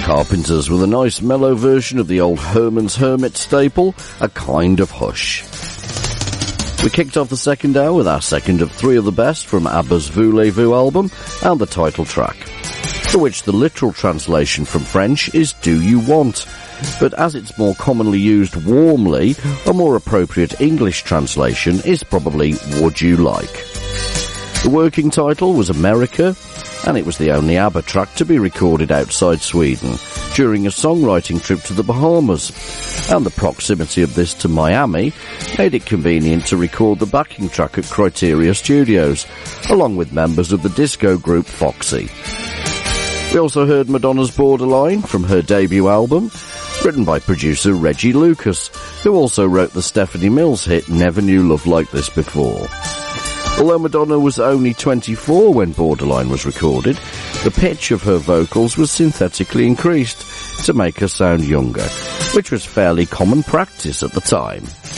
Carpenters with a nice mellow version of the old Herman's Hermit staple, A Kind of Hush. We kicked off the second hour with our second of three of the best from ABBA's Voulez-Vous album and the title track, for which the literal translation from French is Do You Want? But as it's more commonly used warmly, a more appropriate English translation is probably Would You Like? The working title was America, and it was the only ABBA track to be recorded outside Sweden during a songwriting trip to the Bahamas, and the proximity of this to Miami made it convenient to record the backing track at Criteria Studios, along with members of the disco group Foxy. We also heard Madonna's Borderline from her debut album, written by producer Reggie Lucas, who also wrote the Stephanie Mills hit Never Knew Love Like This Before. Although Madonna was only 24 when Borderline was recorded, the pitch of her vocals was synthetically increased to make her sound younger, which was fairly common practice at the time.